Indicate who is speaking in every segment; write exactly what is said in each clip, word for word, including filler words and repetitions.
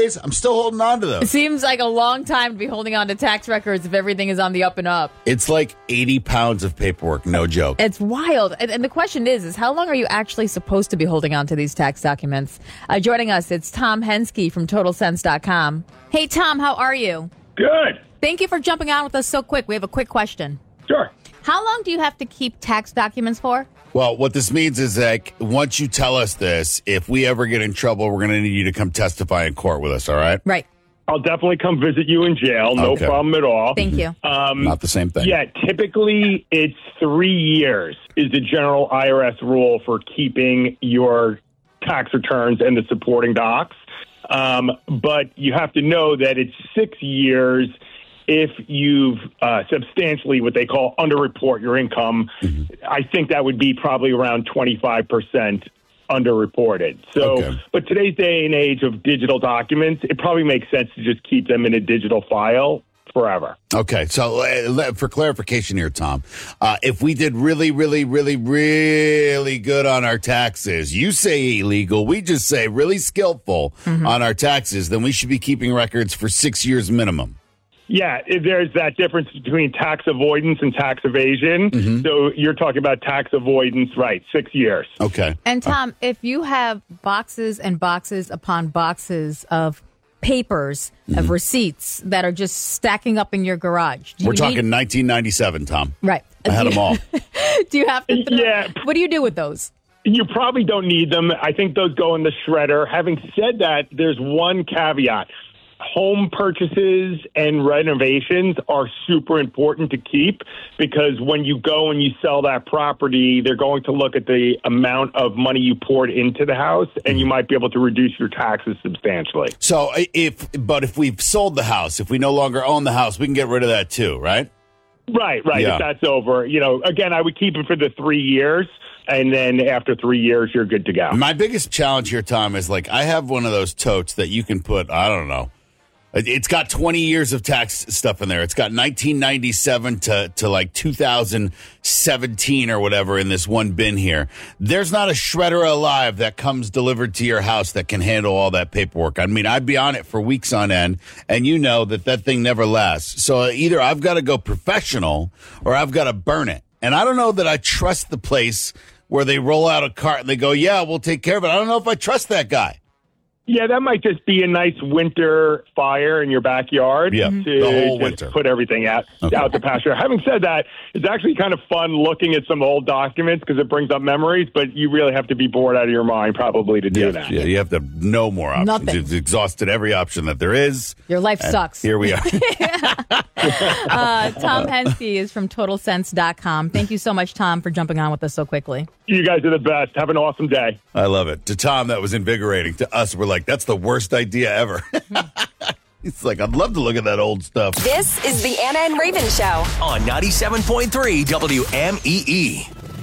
Speaker 1: days, I'm still holding on to
Speaker 2: It
Speaker 1: those.
Speaker 2: seems like a long time to be holding on to tax records if everything is on the up and up.
Speaker 1: It's like eighty pounds of paperwork, no joke.
Speaker 2: It's wild. And, and the question is, is how long are you actually supposed to be holding on to these tax documents? Uh, joining us, it's Tom Henske from Total Sense dot com. Hey, Tom, how are you?
Speaker 3: Good.
Speaker 2: Thank you for jumping on with us so quick. We have a quick question.
Speaker 3: Sure.
Speaker 2: How long do you have to keep tax documents for?
Speaker 1: Well, what this means is that once you tell us this, if we ever get in trouble, we're going to need you to come testify in court with us, all right?
Speaker 2: Right.
Speaker 3: I'll definitely come visit you in jail. No
Speaker 1: Okay.
Speaker 3: problem at all.
Speaker 2: Thank you.
Speaker 3: Um,
Speaker 1: Not the same thing.
Speaker 3: Yeah, typically it's three years is the general I R S rule for keeping your tax returns and the supporting docs. Um, but you have to know that it's six years if you've uh, substantially what they call underreport your income. Mm-hmm. I think that would be probably around twenty-five percent underreported. So,
Speaker 1: Okay.
Speaker 3: but today's day and age of digital documents, it probably makes sense to just keep them in a digital file forever.
Speaker 1: Okay, so uh, for clarification here, Tom, uh, if we did really, really, really, really good on our taxes, you say illegal, we just say really skillful mm-hmm. on our taxes, then we should be keeping records for six years minimum.
Speaker 3: Yeah, there's that difference between tax avoidance and tax evasion. Mm-hmm. So you're talking about tax avoidance, right, six years.
Speaker 1: Okay.
Speaker 2: And Tom, uh, if you have boxes and boxes upon boxes of papers, mm-hmm. of receipts that are just stacking up in your garage. Do you
Speaker 1: We're talking
Speaker 2: need-
Speaker 1: nineteen ninety-seven, Tom.
Speaker 2: Right.
Speaker 1: I had
Speaker 2: do
Speaker 1: them all.
Speaker 2: Do you have to? Throw,
Speaker 3: yeah.
Speaker 2: What do you do with those?
Speaker 3: You probably don't need them. I think those go in the shredder. Having said that, there's one caveat. Home purchases and renovations are super important to keep because when you go and you sell that property, they're going to look at the amount of money you poured into the house, and you might be able to reduce your taxes substantially.
Speaker 1: So if, but if we've sold the house, if we no longer own the house, we can get rid of that too, right?
Speaker 3: Right, right.
Speaker 1: Yeah.
Speaker 3: If that's over, you know, again, I would keep it for the three years. And then after three years, you're good to go.
Speaker 1: My biggest challenge here, Tom, is like I have one of those totes that you can put, I don't know, it's got twenty years of tax stuff in there. It's got nineteen ninety-seven to, to like two thousand seventeen or whatever in this one bin here. There's not a shredder alive that comes delivered to your house that can handle all that paperwork. I mean, I'd be on it for weeks on end, and you know that that thing never lasts. So either I've got to go professional or I've got to burn it. And I don't know that I trust the place where they roll out a cart and they go, yeah, we'll take care of it. I don't know if I trust that guy.
Speaker 3: Yeah, that might just be a nice winter fire in your backyard
Speaker 1: yeah,
Speaker 3: to
Speaker 1: the whole
Speaker 3: just
Speaker 1: winter.
Speaker 3: put everything out,
Speaker 1: okay.
Speaker 3: out to pasture. Having said that, it's actually kind of fun looking at some old documents because it brings up memories, but you really have to be bored out of your mind probably to do
Speaker 1: yeah,
Speaker 3: that.
Speaker 1: Yeah, you have to have no more options.
Speaker 2: Nothing.
Speaker 1: You've exhausted every option that there is.
Speaker 2: Your life
Speaker 1: and
Speaker 2: sucks.
Speaker 1: Here we are.
Speaker 2: uh, Tom Henske is from Total Sense dot com. Thank you so much, Tom, for jumping on with us so quickly.
Speaker 3: You guys are the best. Have an awesome day.
Speaker 1: I love it. To Tom, that was invigorating. To us, we're like, that's the worst idea ever. He's like, I'd love to look at that old stuff.
Speaker 4: This is the Anna and Raven Show
Speaker 5: on ninety-seven point three W M E E.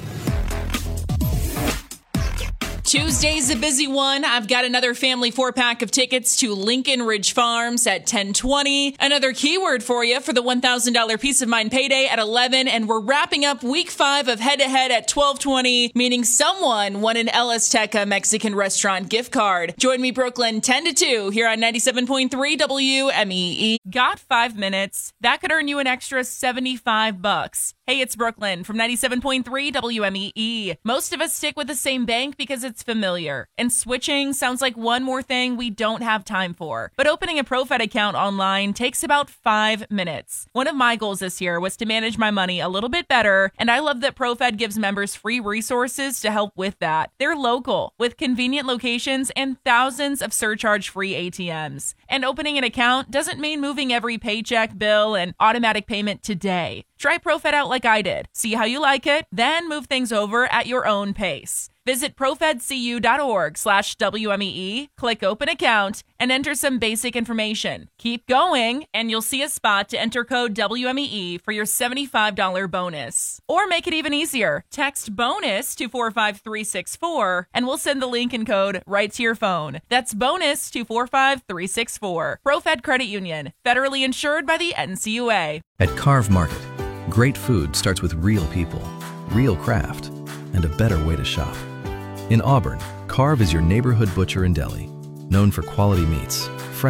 Speaker 6: Tuesday's a busy one. I've got another family four-pack of tickets to Lincoln Ridge Farms at ten twenty. Another keyword for you for the one thousand dollars Peace of Mind Payday at eleven. And we're wrapping up week five of head-to-head at twelve twenty, meaning someone won an El Azteca Mexican restaurant gift card. Join me, Brooklyn, ten to two here on ninety-seven point three W M E E. Got five minutes? That could earn you an extra seventy-five bucks. Hey, it's Brooklyn from ninety-seven point three W M E E. Most of us stick with the same bank because it's familiar. And switching sounds like one more thing we don't have time for. But opening a ProFed account online takes about five minutes. One of my goals this year was to manage my money a little bit better, and I love that ProFed gives members free resources to help with that. They're local, with convenient locations and thousands of surcharge-free A T Ms. And opening an account doesn't mean moving every paycheck, bill, and automatic payment today. Try ProFed out like I did. See how you like it, then move things over at your own pace. Visit profedcu.org slash WMEE, click open account, and enter some basic information. Keep going, and you'll see a spot to enter code W M E E for your seventy-five dollars bonus. Or make it even easier. Text BONUS to four five three six four, and we'll send the link and code right to your phone. That's BONUS to four five three six four. ProFed Credit Union, federally insured by the N C U A.
Speaker 7: At Carve Market, great food starts with real people, real craft, and a better way to shop. In Auburn, Carve is your neighborhood butcher and deli, known for quality meats,